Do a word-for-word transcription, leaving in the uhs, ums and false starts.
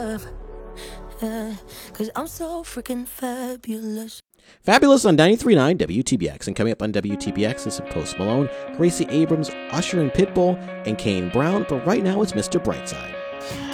Yeah, cause I'm so freaking fabulous. Fabulous on ninety-three point nine W T B X. And coming up on W T B X is some Post Malone, Gracie Abrams, Usher and Pitbull, and Kane Brown. But right now it's Mister Brightside.